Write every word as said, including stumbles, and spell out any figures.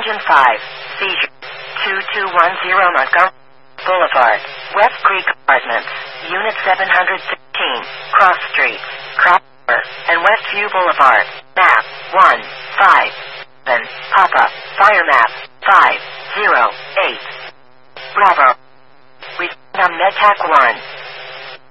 Engine five, seizure. two two one zero Montgomery Boulevard, West Creek Apartments, Unit seven hundred sixteen, Cross Street, Cropper, and Westview Boulevard. Map one five seven, Papa, Fire Map five zero eight. Bravo. Respond on MedTac one.